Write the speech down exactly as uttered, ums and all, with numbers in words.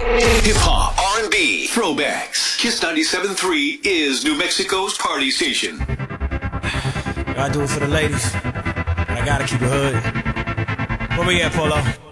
Hip hop, R and B, throwbacks. Kiss ninety-seven point three is New Mexico's party station. I do it for the ladies. I gotta keep it hood. Where we at, Polo?